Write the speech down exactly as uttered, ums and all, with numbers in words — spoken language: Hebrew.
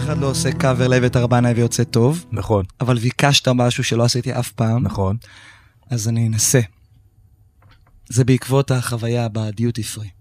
אחד לא עושה קאבר לאבט ארבנאי ויוצא טוב. נכון. אבל ביקשת משהו שלא עשיתי אף פעם. נכון. אז אני אנסה. זה בעקבות החוויה בדיוטי פרי.